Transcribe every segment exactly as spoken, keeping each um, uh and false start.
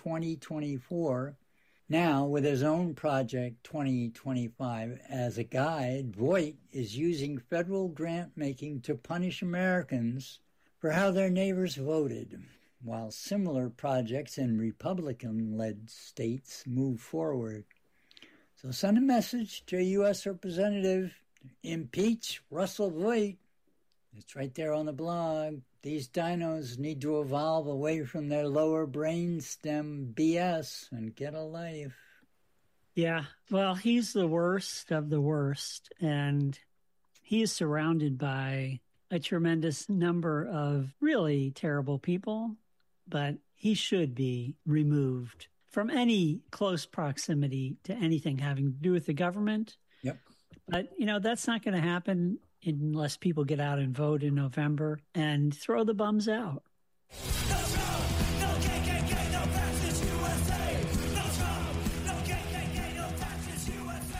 twenty twenty-four. Now, with his own Project twenty twenty-five as a guide, Voigt is using federal grant-making to punish Americans for how their neighbors voted, while similar projects in Republican-led states move forward. So send a message to a U S representative, impeach Russell Voigt. It's right there on the blog. These dinos need to evolve away from their lower brainstem B S and get a life. Yeah, well, he's the worst of the worst, and he is surrounded by a tremendous number of really terrible people, but he should be removed from any close proximity to anything having to do with the government. Yep. But, you know, that's not going to happen unless people get out and vote in November and throw the bums out. No Trump, no K K K, no fascist U S A. No Trump, no K K K, no fascist U S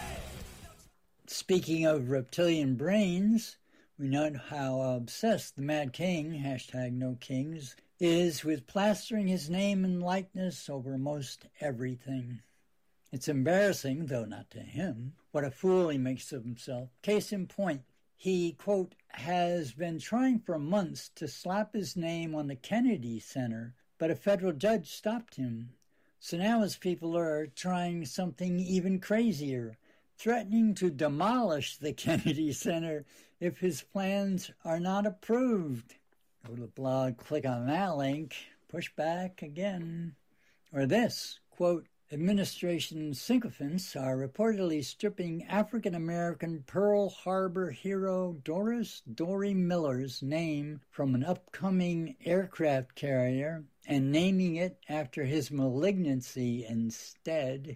A. Speaking of reptilian brains, we know how obsessed the Mad King, hashtag no kings, is with plastering his name and likeness over most everything. It's embarrassing, though not to him, what a fool he makes of himself. Case in point, he, quote, has been trying for months to slap his name on the Kennedy Center, but a federal judge stopped him. So now his people are trying something even crazier, threatening to demolish the Kennedy Center if his plans are not approved. Go to the blog, click on that link, push back again. Or this, quote, administration sycophants are reportedly stripping African-American Pearl Harbor hero Doris Dory Miller's name from an upcoming aircraft carrier and naming it after his malignancy instead.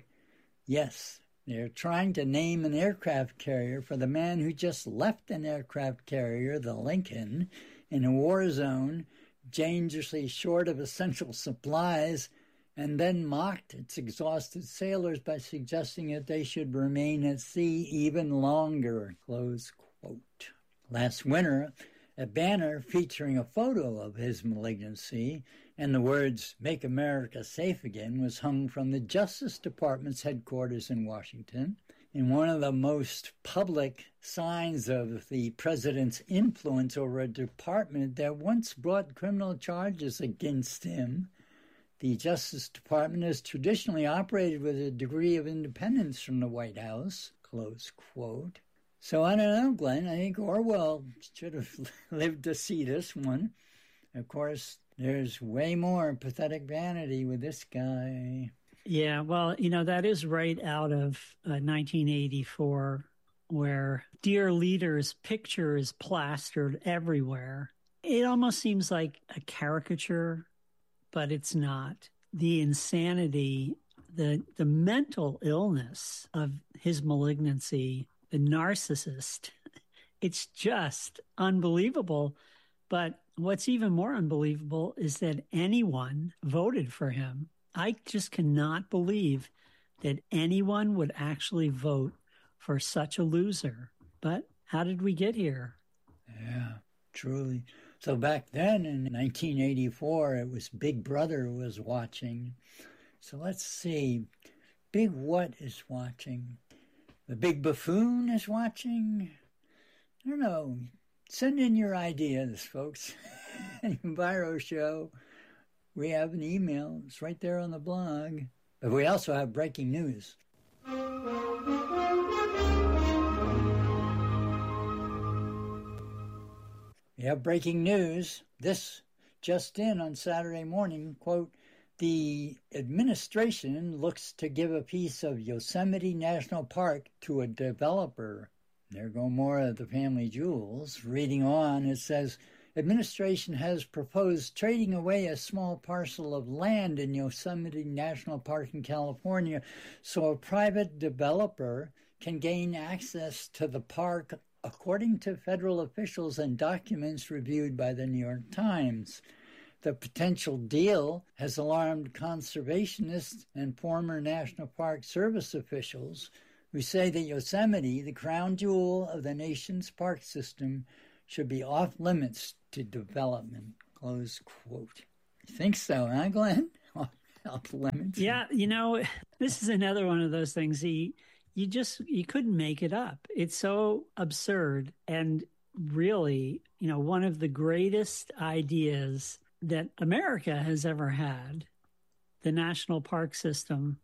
Yes, they're trying to name an aircraft carrier for the man who just left an aircraft carrier, the Lincoln, in a war zone, dangerously short of essential supplies, and then mocked its exhausted sailors by suggesting that they should remain at sea even longer, close quote. Last winter, a banner featuring a photo of his malignancy and the words, "Make America Safe Again," was hung from the Justice Department's headquarters in Washington. In one of the most public signs of the president's influence over a department that once brought criminal charges against him, the Justice Department has traditionally operated with a degree of independence from the White House, close quote. So I don't know, Glenn. I think Orwell should have lived to see this one. Of course, there's way more pathetic vanity with this guy. Yeah, well, you know, that is right out of uh, nineteen eighty-four, where dear leader's picture is plastered everywhere. It almost seems like a caricature, but it's not. The insanity, the the mental illness of his malignancy, the narcissist, it's just unbelievable. But what's even more unbelievable is that anyone voted for him. I just cannot believe that anyone would actually vote for such a loser. But how did we get here? Yeah, truly. So back then in nineteen eighty-four, it was Big Brother who was watching. So let's see. Big what is watching? The Big Buffoon is watching? I don't know. Send in your ideas, folks. Enviro Show. We have an email. It's right there on the blog. But we also have breaking news. We have breaking news. This just in on Saturday morning, quote, the administration looks to give a piece of Yosemite National Park to a developer. There go more of the family jewels. Reading on, it says, administration has proposed trading away a small parcel of land in Yosemite National Park in California so a private developer can gain access to the park, according to federal officials and documents reviewed by the New York Times. The potential deal has alarmed conservationists and former National Park Service officials who say that Yosemite, the crown jewel of the nation's park system, should be off limits to development, close quote. You think so, huh, Glenn? South Leamington. Yeah, you know, this is another one of those things. He, you just you couldn't make it up. It's so absurd, and really, you know, one of the greatest ideas that America has ever had, the national park system,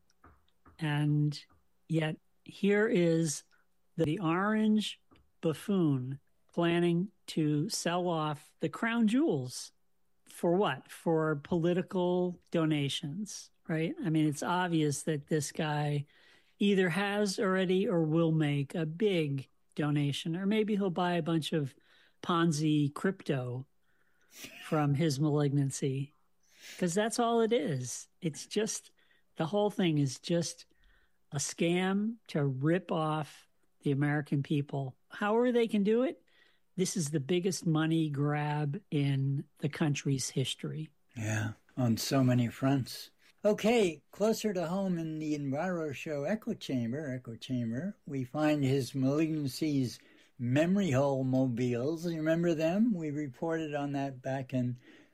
and yet here is the, the orange buffoon planning to sell off the crown jewels. For what? For political donations, right? I mean, it's obvious that this guy either has already or will make a big donation, or maybe he'll buy a bunch of Ponzi crypto from his malignancy, because that's all it is. It's just, the whole thing is just a scam to rip off the American people. However they can do it, this is the biggest money grab in the country's history. Yeah, on so many fronts. Okay, closer to home in the Enviro Show Echo Chamber, Echo Chamber, we find his malignancy's memory hole mobiles. Remember them? We reported on that back in,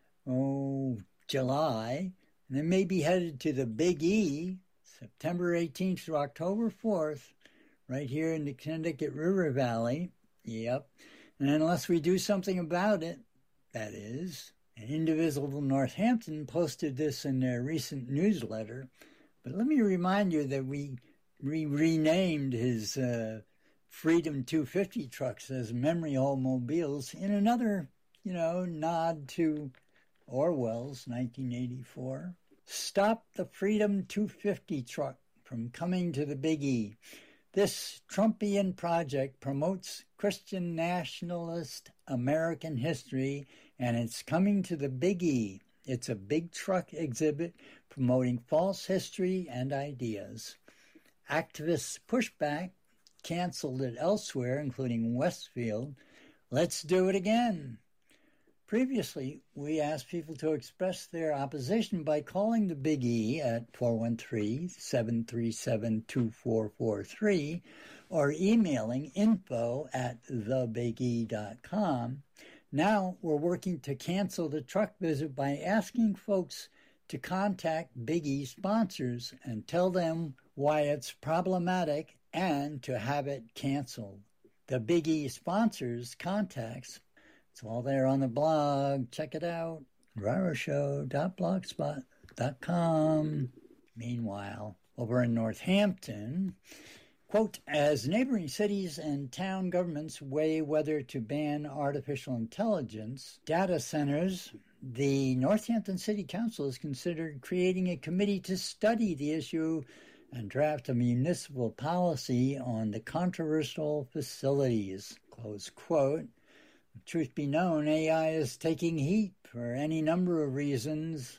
oh, July. And they may be headed to the Big E, September eighteenth through October fourth, right here in the Connecticut River Valley. Yep. And unless we do something about it, that is, and Indivisible Northampton posted this in their recent newsletter. But let me remind you that we re- renamed his uh, Freedom two fifty trucks as Memory Hole Mobiles in another, you know, nod to Orwell's nineteen eighty-four. Stop the Freedom two fifty truck from coming to the Big E. This Trumpian project promotes Christian nationalist American history, and it's coming to the Big E. It's a big truck exhibit promoting false history and ideas. Activists push back, canceled it elsewhere, including Westfield. Let's do it again. Previously, we asked people to express their opposition by calling the Big E at four one three, seven three seven, two four four three or emailing info at the big e dot com. Now we're working to cancel the truck visit by asking folks to contact Big E sponsors and tell them why it's problematic and to have it canceled. The Big E sponsors' contacts, it's all there on the blog. Check it out, enviro show dot blogspot dot com. Meanwhile, over in Northampton, quote, as neighboring cities and town governments weigh whether to ban artificial intelligence data centers, the Northampton City Council has considered creating a committee to study the issue and draft a municipal policy on the controversial facilities, close quote. Truth be known, A I is taking heat for any number of reasons,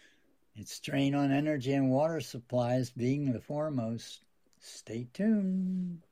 its strain on energy and water supplies being the foremost. Stay tuned.